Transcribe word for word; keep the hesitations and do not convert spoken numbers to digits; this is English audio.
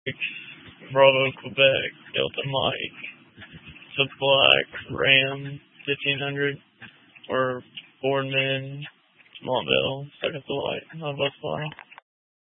Bravo, Quebec, Delta Mike, Supply, Ram, fifteen hundred, or Boardman, Smallville, second to light, not bus file.